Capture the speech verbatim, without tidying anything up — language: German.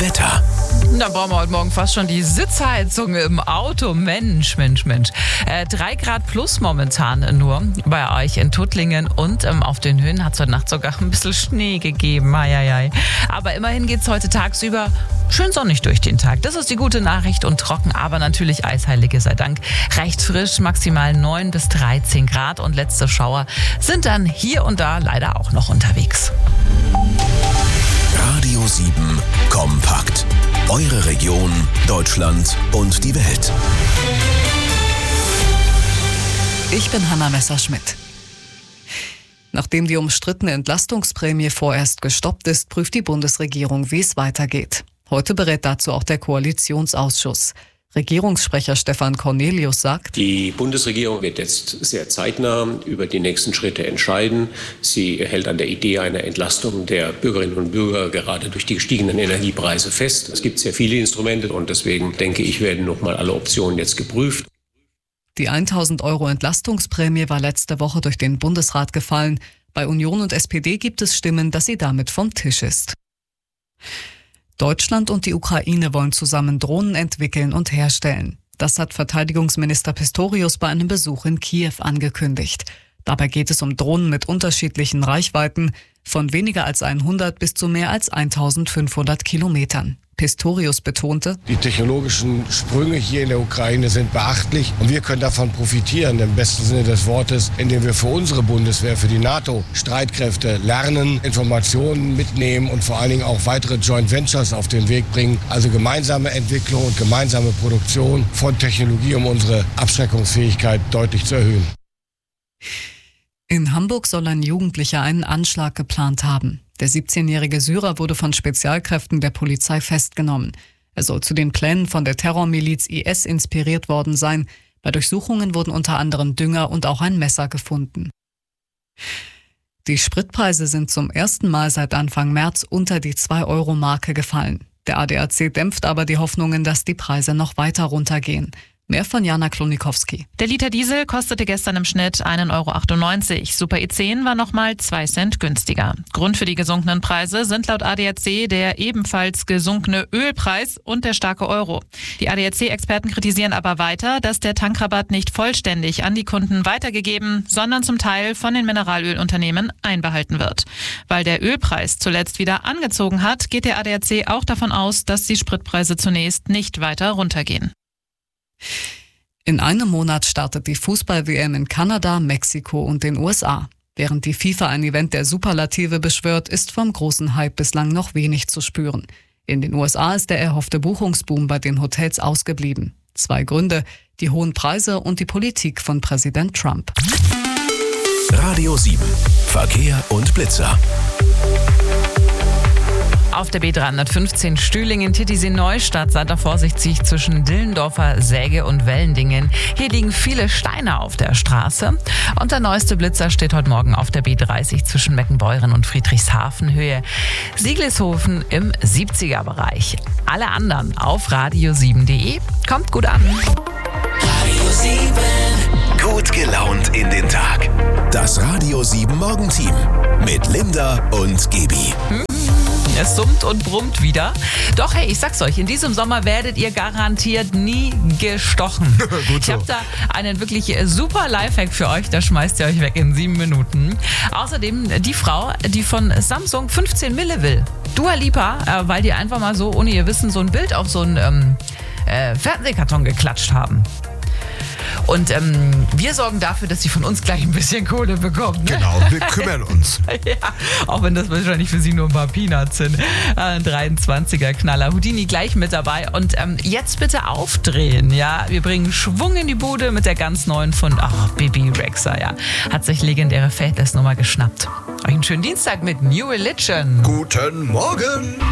Wetter. Da brauchen wir heute Morgen fast schon die Sitzheizung im Auto. Mensch, Mensch, Mensch. Äh, drei Grad plus momentan nur bei euch in Tuttlingen und ähm, auf den Höhen hat es heute Nacht sogar ein bisschen Schnee gegeben. Ai, ai, ai. Aber immerhin geht es heute tagsüber schön sonnig durch den Tag. Das ist die gute Nachricht und trocken, aber natürlich Eisheilige sei Dank. Recht frisch, maximal neun bis dreizehn Grad und letzte Schauer sind dann hier und da leider auch noch unterwegs. Radio sieben kompakt. Eure Region, Deutschland und die Welt. Ich bin Hanna Messerschmidt. Nachdem die umstrittene Entlastungsprämie vorerst gestoppt ist, prüft die Bundesregierung, wie es weitergeht. Heute berät dazu auch der Koalitionsausschuss. Regierungssprecher Stefan Cornelius sagt: Die Bundesregierung wird jetzt sehr zeitnah über die nächsten Schritte entscheiden. Sie hält an der Idee einer Entlastung der Bürgerinnen und Bürger gerade durch die gestiegenen Energiepreise fest. Es gibt sehr viele Instrumente und deswegen denke ich, werden nochmal alle Optionen jetzt geprüft. Die tausend Euro Entlastungsprämie war letzte Woche durch den Bundesrat gefallen. Bei Union und S P D gibt es Stimmen, dass sie damit vom Tisch ist. Deutschland und die Ukraine wollen zusammen Drohnen entwickeln und herstellen. Das hat Verteidigungsminister Pistorius bei einem Besuch in Kiew angekündigt. Dabei geht es um Drohnen mit unterschiedlichen Reichweiten, von weniger als hundert bis zu mehr als eintausendfünfhundert Kilometern. Pistorius betonte: Die technologischen Sprünge hier in der Ukraine sind beachtlich und wir können davon profitieren, im besten Sinne des Wortes, indem wir für unsere Bundeswehr, für die NATO-Streitkräfte lernen, Informationen mitnehmen und vor allen Dingen auch weitere Joint Ventures auf den Weg bringen. Also gemeinsame Entwicklung und gemeinsame Produktion von Technologie, um unsere Abschreckungsfähigkeit deutlich zu erhöhen. In Hamburg soll ein Jugendlicher einen Anschlag geplant haben. Der siebzehnjährige Syrer wurde von Spezialkräften der Polizei festgenommen. Er soll zu den Plänen von der Terrormiliz I S inspiriert worden sein. Bei Durchsuchungen wurden unter anderem Dünger und auch ein Messer gefunden. Die Spritpreise sind zum ersten Mal seit Anfang März unter die zwei Euro Marke gefallen. Der A D A C dämpft aber die Hoffnungen, dass die Preise noch weiter runtergehen. Mehr von Jana Klonikowski. Der Liter Diesel kostete gestern im Schnitt ein Euro achtundneunzig. Super E zehn war nochmal zwei Cent günstiger. Grund für die gesunkenen Preise sind laut A D A C der ebenfalls gesunkene Ölpreis und der starke Euro. Die A D A C-Experten kritisieren aber weiter, dass der Tankrabatt nicht vollständig an die Kunden weitergegeben, sondern zum Teil von den Mineralölunternehmen einbehalten wird. Weil der Ölpreis zuletzt wieder angezogen hat, geht der A D A C auch davon aus, dass die Spritpreise zunächst nicht weiter runtergehen. In einem Monat startet die Fußball-W M in Kanada, Mexiko und den U S A. Während die FIFA ein Event der Superlative beschwört, ist vom großen Hype bislang noch wenig zu spüren. In den U S A ist der erhoffte Buchungsboom bei den Hotels ausgeblieben. Zwei Gründe: die hohen Preise und die Politik von Präsident Trump. Radio sieben. Verkehr und Blitzer. Auf der B dreihundertfünfzehn Stühlingen-Titisee-Neustadt seid ihr vorsichtig zwischen Dillendorfer Säge und Wellendingen. Hier liegen viele Steine auf der Straße. Und der neueste Blitzer steht heute Morgen auf der B dreißig zwischen Meckenbeuren und Friedrichshafen Höhe Siegleshofen im siebziger Bereich. Alle anderen auf radio sieben punkt de. Kommt gut an. Radio sieben. Gut gelaunt in den Tag. Das Radio sieben Morgenteam mit Linda und Gebi. Hm. Es summt und brummt wieder. Doch hey, ich sag's euch, in diesem Sommer werdet ihr garantiert nie gestochen. Gut so. Ich habe da einen wirklich super Lifehack für euch, da schmeißt ihr euch weg in sieben Minuten. Außerdem die Frau, die von Samsung fünfzehn Mille will. Dua Lipa, äh, weil die einfach mal so, ohne ihr Wissen, so ein Bild auf so einen ähm, äh, Fernsehkarton geklatscht haben. Und ähm, wir sorgen dafür, dass sie von uns gleich ein bisschen Kohle bekommt. Ne? Genau, wir kümmern uns. Ja, auch wenn das wahrscheinlich für sie nur ein paar Peanuts sind. Äh, dreiundzwanziger Knaller. Houdini gleich mit dabei. Und ähm, jetzt bitte aufdrehen. Ja, wir bringen Schwung in die Bude mit der ganz neuen von ach, Bibi Rexha. Ja, hat sich legendäre Faithless Nummer geschnappt. Euch einen schönen Dienstag mit New Religion. Guten Morgen.